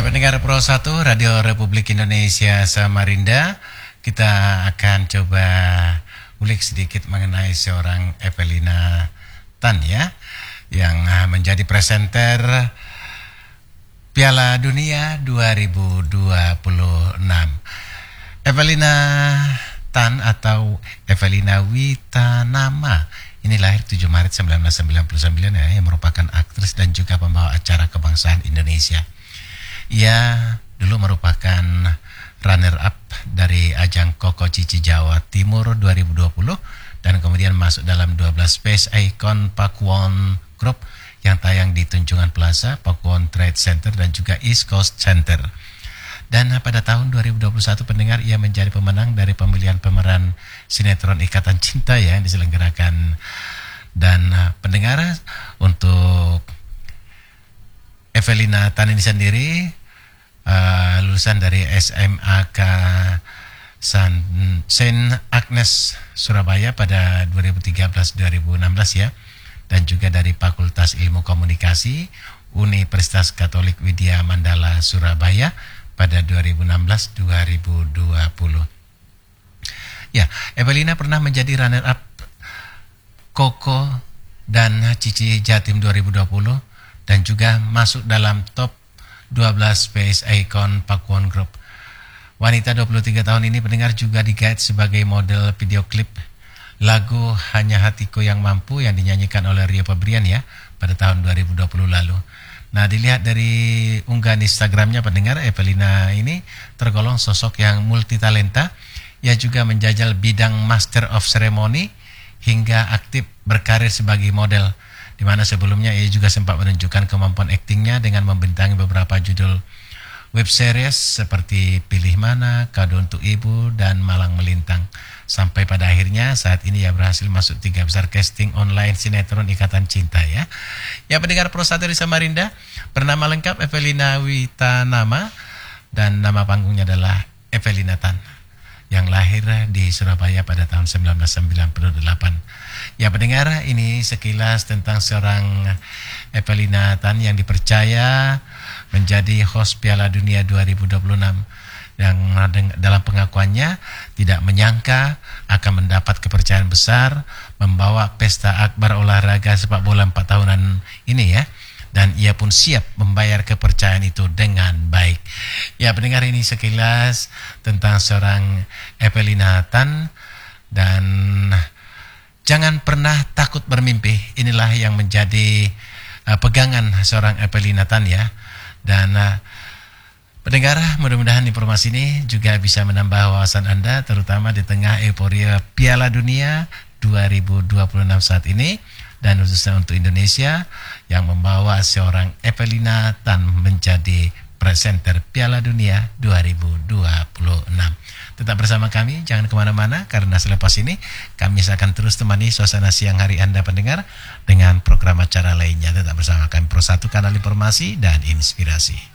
Pendengar Pro 1 Radio Republik Indonesia Samarinda, kita akan coba ulik sedikit mengenai seorang Evelina Tan ya, yang menjadi presenter Piala Dunia 2026. Evelina Tan atau Evelina Witanama ini lahir 7 Maret 1999 ya, yang merupakan aktris dan juga pembawa acara kebangsaan Indonesia. Ia dulu merupakan runner-up dari ajang Koko Cici Jawa Timur 2020 dan kemudian masuk dalam 12 Space Icon Pakuwon Group yang tayang di Tunjungan Plaza, Pakuwon Trade Center dan juga East Coast Center. Dan pada tahun 2021 pendengar ia menjadi pemenang dari pemilihan pemeran sinetron Ikatan Cinta ya, yang diselenggarakan. Dan pendengar, untuk Evelina Tan ini sendiri lulusan dari SMAK Saint Agnes Surabaya pada 2013-2016 ya, dan juga dari Fakultas Ilmu Komunikasi Universitas Katolik Widya Mandala Surabaya pada 2016-2020. Ya, Evelina pernah menjadi runner-up Koko dan Cici Jatim 2020 dan juga masuk dalam top 12 Space Icon Pakuwon Group. Wanita 23 tahun ini pendengar juga digait sebagai model video klip lagu Hanya Hatiku Yang Mampu yang dinyanyikan oleh Rio Febrian ya pada tahun 2020 lalu. Nah, dilihat dari unggahan Instagramnya pendengar, Evelina ini tergolong sosok yang multitalenta. Ia juga menjajal bidang Master of Ceremony hingga aktif berkarir sebagai model, di mana sebelumnya ia juga sempat menunjukkan kemampuan aktingnya dengan membintangi beberapa judul web series seperti Pilih Mana, Kado Untuk Ibu, dan Malang Melintang. Sampai pada akhirnya saat ini ia berhasil masuk 3 besar casting online sinetron Ikatan Cinta ya. Ya, pendengar Pro 1 di Samarinda, bernama lengkap Evelina Witanama dan nama panggungnya adalah Evelina Tan, yang lahir di Surabaya pada tahun 1998. Ya pendengar, ini sekilas tentang seorang Evelina Tan yang dipercaya menjadi host Piala Dunia 2026. Yang dalam pengakuannya tidak menyangka akan mendapat kepercayaan besar membawa pesta akbar olahraga sepak bola 4 tahunan ini ya. Dan ia pun siap membayar kepercayaan itu dengan baik. Ya pendengar, ini sekilas tentang seorang Evelina Tan. Dan jangan pernah takut bermimpi. Inilah yang menjadi pegangan seorang Evelina Tan ya. Dan pendengar, mudah-mudahan informasi ini juga bisa menambah wawasan Anda, terutama di tengah euforia Piala Dunia 2026 saat ini. Dan khususnya untuk Indonesia yang membawa seorang Evelina Tan menjadi presenter Piala Dunia 2026. Tetap bersama kami, jangan kemana-mana, karena selepas ini kami akan terus temani suasana siang hari Anda pendengar dengan program acara lainnya. Tetap bersama kami Pro 1, kanal informasi dan inspirasi.